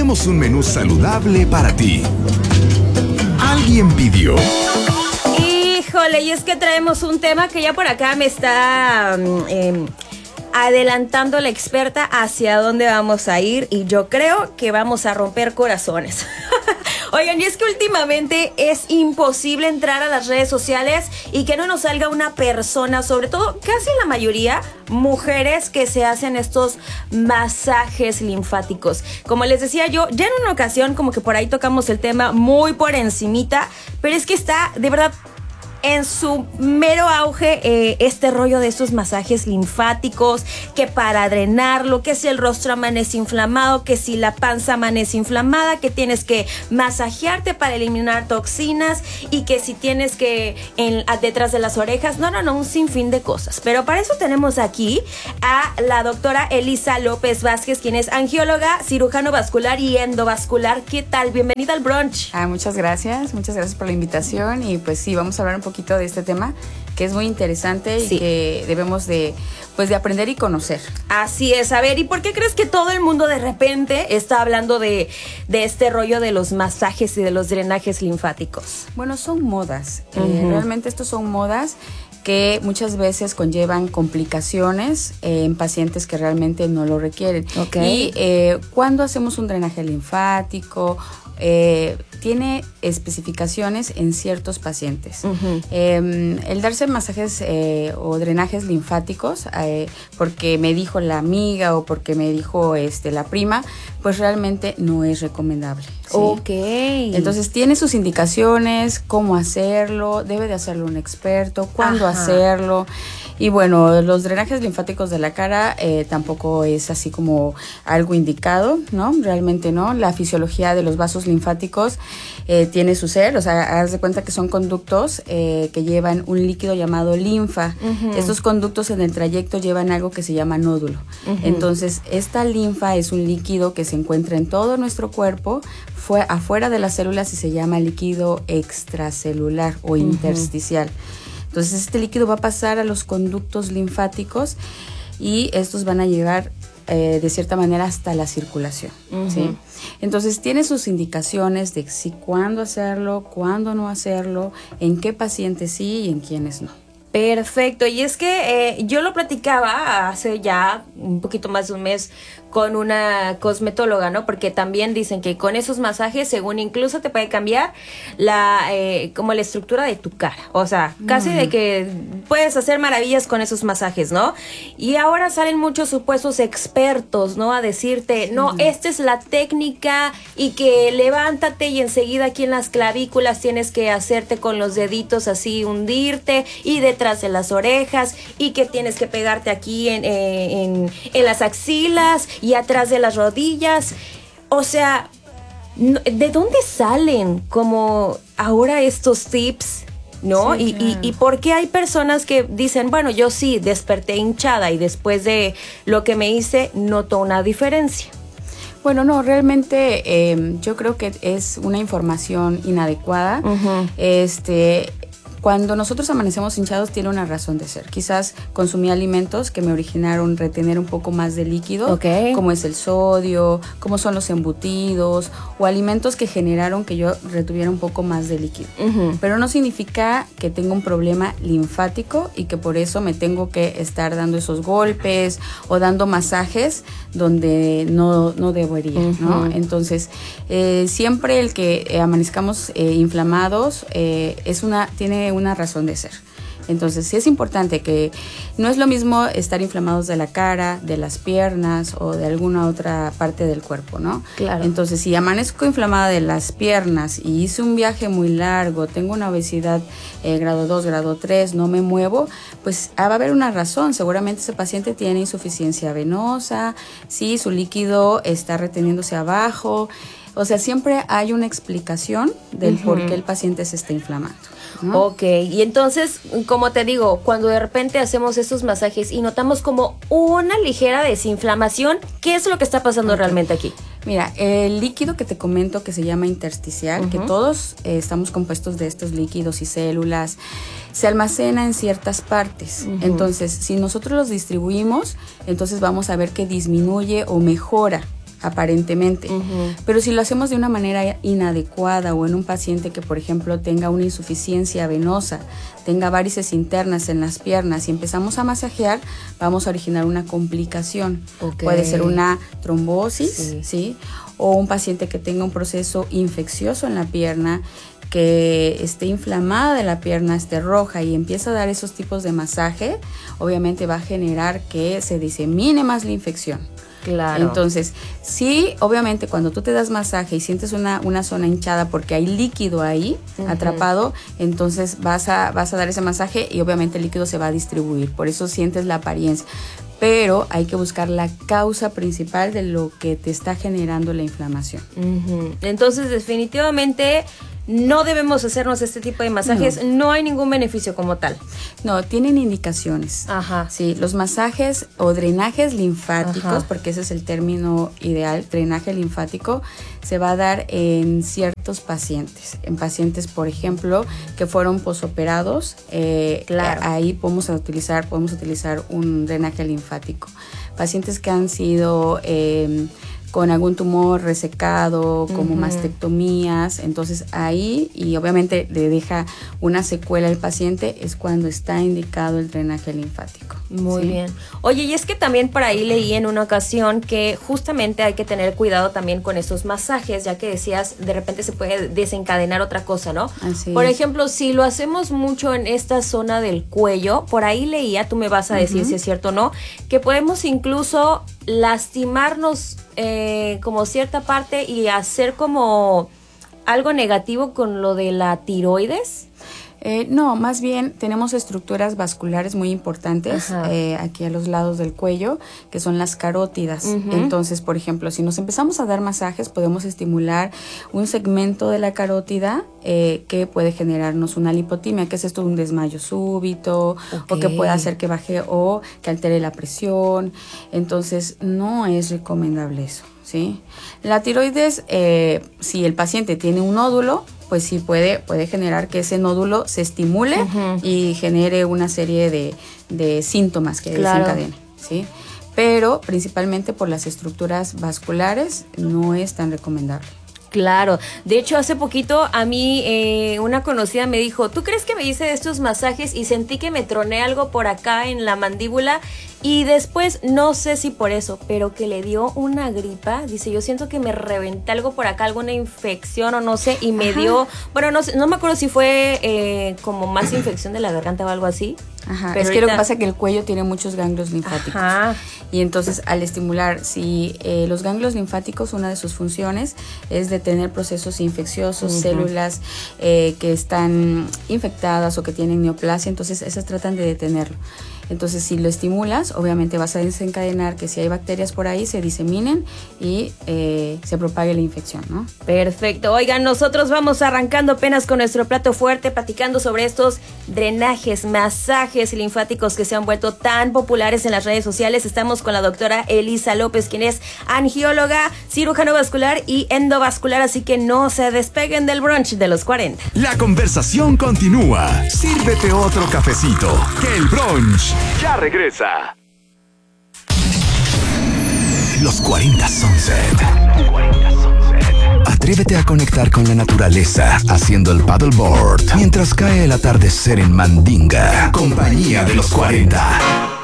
tenemos un menú saludable para ti. Alguien pidió. Híjole, y es que traemos un tema que ya por acá me está adelantando la experta hacia dónde vamos a ir, y yo creo que vamos a romper corazones. Oigan, y es que últimamente es imposible entrar a las redes sociales y que no nos salga una persona, sobre todo casi la mayoría, mujeres que se hacen estos masajes linfáticos. Como les decía yo, ya en una ocasión como que por ahí tocamos el tema muy por encimita, pero es que está de verdad en su mero auge este rollo de estos masajes linfáticos, que para drenarlo, que si el rostro amanece inflamado, que si la panza amanece inflamada, que tienes que masajearte para eliminar toxinas, y que si tienes que detrás de las orejas, no, un sinfín de cosas. Pero para eso tenemos aquí a la doctora Elisa López Vázquez, quien es angióloga, cirujano vascular y endovascular. ¿Qué tal? Bienvenida al brunch. Muchas gracias por la invitación, y pues sí, vamos a hablar un poquito de este tema que es muy interesante y que debemos de aprender y conocer. Así es. A ver, ¿y por qué crees que todo el mundo de repente está hablando de este rollo de los masajes y de los drenajes linfáticos? Bueno, son modas. Realmente estos son modas que muchas veces conllevan complicaciones en pacientes que realmente no lo requieren. Okay. Y cuando hacemos un drenaje linfático, tiene especificaciones en ciertos pacientes. El darse masajes o drenajes linfáticos, porque me dijo la amiga o porque me dijo la prima, pues realmente no es recomendable, ¿sí? Ok. Entonces tiene sus indicaciones, cómo hacerlo, debe de hacerlo un experto, cuándo hacerlo. Y bueno, los drenajes linfáticos de la cara tampoco es así como algo indicado, ¿no? Realmente no. La fisiología de los vasos linfáticos tiene su ser, o sea, haz de cuenta que son conductos que llevan un líquido llamado linfa. Estos conductos en el trayecto llevan algo que se llama nódulo. Entonces, esta linfa es un líquido que se encuentra en todo nuestro cuerpo, afuera de las células, y se llama líquido extracelular o intersticial. Entonces este líquido va a pasar a los conductos linfáticos y estos van a llegar de cierta manera hasta la circulación, ¿sí? Entonces tiene sus indicaciones de si cuándo hacerlo, cuándo no hacerlo, en qué pacientes sí y en quiénes no. Perfecto, y es que yo lo platicaba hace ya un poquito más de un mes con una cosmetóloga, ¿no? Porque también dicen que con esos masajes, según incluso te puede cambiar como la estructura de tu cara. O sea, casi de que puedes hacer maravillas con esos masajes, ¿no? Y ahora salen muchos supuestos expertos, ¿no? A decirte, no, esta es la técnica, y que levántate y enseguida aquí en las clavículas tienes que hacerte con los deditos así, hundirte, y detrás de las orejas, y que tienes que pegarte aquí en las axilas y atrás de las rodillas. O sea, ¿de dónde salen como ahora estos tips, no? Sí, claro. Y ¿por qué hay personas que dicen, bueno, yo sí desperté hinchada y después de lo que me hice noto una diferencia? Bueno, no, realmente yo creo que es una información inadecuada. Cuando nosotros amanecemos hinchados tiene una razón de ser. Quizás consumí alimentos que me originaron retener un poco más de líquido, como es el sodio, como son los embutidos, o alimentos que generaron que yo retuviera un poco más de líquido. Pero no significa que tenga un problema linfático y que por eso me tengo que estar dando esos golpes o dando masajes donde no debería, ¿no? Entonces, siempre el que amanezcamos inflamados tiene una razón de ser. Entonces sí es importante que no es lo mismo estar inflamados de la cara, de las piernas o de alguna otra parte del cuerpo, ¿no? Claro. Entonces si amanezco inflamada de las piernas y hice un viaje muy largo, tengo una obesidad grado 2, grado 3, no me muevo, pues va a haber una razón. Seguramente ese paciente tiene insuficiencia venosa, sí, su líquido está reteniéndose abajo. O sea, siempre hay una explicación del por qué el paciente se está inflamando, ¿no? Ok, y entonces, como te digo, cuando de repente hacemos estos masajes y notamos como una ligera desinflamación, ¿qué es lo que está pasando realmente aquí? Mira, el líquido que te comento que se llama intersticial, que todos estamos compuestos de estos líquidos y células, se almacena en ciertas partes. Entonces, si nosotros los distribuimos, entonces vamos a ver que disminuye o mejora aparentemente. Pero si lo hacemos de una manera inadecuada o en un paciente que, por ejemplo, tenga una insuficiencia venosa, tenga varices internas en las piernas y empezamos a masajear, vamos a originar una complicación. Puede ser una trombosis, ¿sí? O un paciente que tenga un proceso infeccioso en la pierna, que esté inflamada de la pierna, esté roja y empieza a dar esos tipos de masaje, obviamente va a generar que se disemine más la infección. Claro. Entonces, sí, obviamente cuando tú te das masaje y sientes una zona hinchada porque hay líquido ahí atrapado, entonces vas a dar ese masaje y obviamente el líquido se va a distribuir, por eso sientes la apariencia. Pero hay que buscar la causa principal de lo que te está generando la inflamación. Entonces, definitivamente no debemos hacernos este tipo de masajes. No hay ningún beneficio como tal. No, tienen indicaciones. Ajá. Sí, los masajes o drenajes linfáticos, porque ese es el término ideal, drenaje linfático, se va a dar en ciertos pacientes. En pacientes, por ejemplo, que fueron posoperados, claro. Ahí podemos utilizar un drenaje linfático. Pacientes que han sido con algún tumor resecado, como mastectomías, entonces ahí, y obviamente le deja una secuela al paciente, es cuando está indicado el drenaje linfático. Muy bien. Oye, y es que también por ahí leí en una ocasión que justamente hay que tener cuidado también con esos masajes, ya que decías, de repente se puede desencadenar otra cosa, ¿no? Así por es. ejemplo, si lo hacemos mucho en esta zona del cuello, por ahí leía, tú me vas a decir si es cierto o no, que podemos incluso lastimarnos como cierta parte y hacer como algo negativo con lo de la tiroides. No, más bien tenemos estructuras vasculares muy importantes aquí a los lados del cuello, que son las carótidas. Entonces, por ejemplo, si nos empezamos a dar masajes, podemos estimular un segmento de la carótida que puede generarnos una lipotimia, que es esto, un desmayo súbito, o que puede hacer que baje o que altere la presión. Entonces, no es recomendable eso, ¿sí? La tiroides, si el paciente tiene un nódulo, pues sí puede generar que ese nódulo se estimule y genere una serie de síntomas que desencadenen, ¿sí? Pero principalmente por las estructuras vasculares no es tan recomendable. Claro, de hecho hace poquito a mí una conocida me dijo, ¿tú crees que me hice estos masajes y sentí que me troné algo por acá en la mandíbula? Y después, no sé si por eso, pero que le dio una gripa. Dice, yo siento que me reventé algo por acá, alguna infección o no sé, y me dio, bueno, no sé, no me acuerdo si fue como más infección de la garganta o algo así. Pero es que lo que pasa es que el cuello tiene muchos ganglios linfáticos. Y entonces al estimular, si los ganglios linfáticos, una de sus funciones es detener procesos infecciosos, células que están infectadas o que tienen neoplasia, entonces esas tratan de detenerlo. Entonces, si lo estimulas, obviamente vas a desencadenar que si hay bacterias por ahí se diseminen y se propague la infección, ¿no? Perfecto. Oigan, nosotros vamos arrancando apenas con nuestro plato fuerte, platicando sobre estos drenajes, masajes linfáticos que se han vuelto tan populares en las redes sociales. Estamos con la doctora Elisa López, quien es angióloga, cirujano vascular y endovascular, así que no se despeguen del brunch de los 40. La conversación continúa. Sírvete otro cafecito, que el brunch ya regresa. Los 40 Sunset. Atrévete a conectar con la naturaleza haciendo el paddleboard mientras cae el atardecer en Mandinga. Compañía de los 40.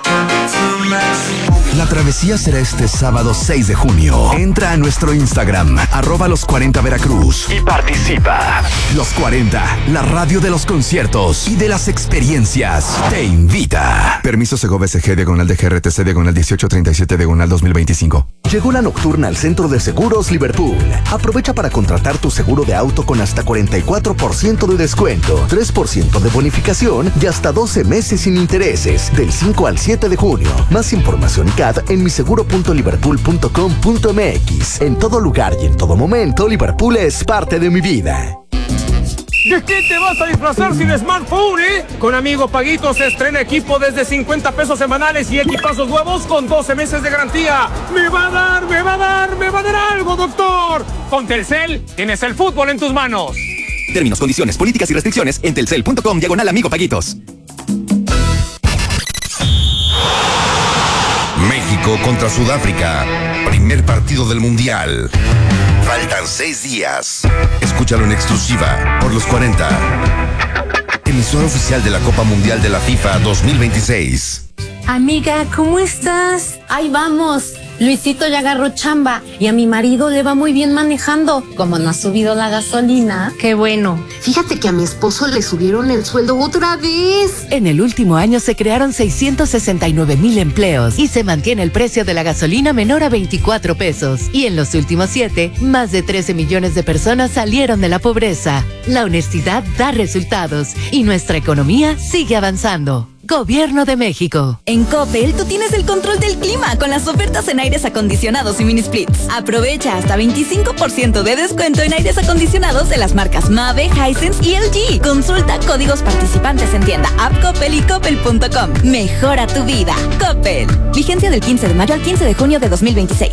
La travesía será este sábado 6 de junio. Entra a nuestro Instagram, @los40veracruz, y participa. Los 40, la radio de los conciertos y de las experiencias, te invita. Permiso Segovia SG, /DGRTC, /1837, /2025. Llegó la nocturna al Centro de Seguros Liverpool. Aprovecha para contratar tu seguro de auto con hasta 44% de descuento, 3% de bonificación y hasta 12 meses sin intereses, del 5 al 7 de junio. Más información y CAD en miseguro.liverpool.com.mx. En todo lugar y en todo momento, Liverpool es parte de mi vida. ¿De qué te vas a disfrazar sin smartphone, Con Amigo Paguito se estrena equipo desde 50 pesos semanales y equipazos nuevos con 12 meses de garantía. ¡Me va a dar algo, doctor! Con Telcel tienes el fútbol en tus manos. Términos, condiciones, políticas y restricciones en telcel.com/Amigo Paguitos. México contra Sudáfrica. Primer partido del Mundial. Faltan 6 días. Escúchalo en exclusiva por Los 40. Emisora oficial de la Copa Mundial de la FIFA 2026. Amiga, ¿cómo estás? Ahí vamos. Luisito ya agarró chamba y a mi marido le va muy bien manejando. Como no ha subido la gasolina, qué bueno. Fíjate que a mi esposo le subieron el sueldo otra vez. En el último año se crearon 669,000 empleos y se mantiene el precio de la gasolina menor a 24 pesos. Y en los últimos 7, más de 13 millones de personas salieron de la pobreza. La honestidad da resultados y nuestra economía sigue avanzando. Gobierno de México. En Coppel, tú tienes el control del clima con las ofertas en aires acondicionados y mini splits. Aprovecha hasta 25% de descuento en aires acondicionados de las marcas Mave, Hisense y LG. Consulta códigos participantes en tienda, app Coppel y coppel.com. Mejora tu vida. Coppel. Vigencia del 15 de mayo al 15 de junio de 2026.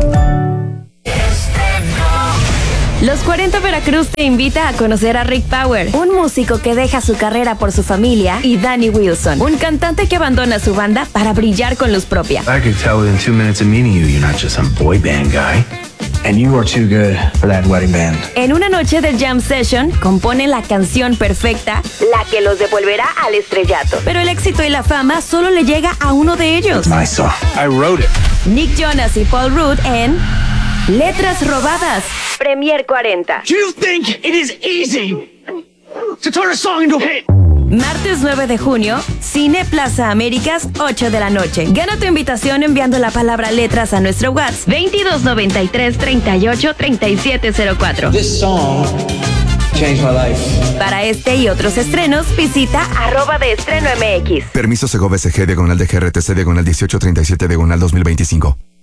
Los 40 Veracruz te invita a conocer a Rick Power, un músico que deja su carrera por su familia, y Danny Wilson, un cantante que abandona su banda para brillar con luz propia. I could tell within 2 minutes of meeting you, you're not just some boy band guy. And you are too good for that wedding band. En una noche de jam session, compone la canción perfecta, la que los devolverá al estrellato. Pero el éxito y la fama solo le llega a uno de ellos. It's my song. I wrote it. Nick Jonas y Paul Rudd en Letras Robadas, Premier 40. You think it is easy to turn a song into a hit? Martes 9 de junio, Cine Plaza Américas, 8 de la noche. Gana tu invitación enviando la palabra letras a nuestro WhatsApp 2293 38 3704. This song changed my life. Para este y otros estrenos, visita @deestreno MX. Permiso Segov SG, diagonal de GRTC, diagonal 1837, diagonal 2025.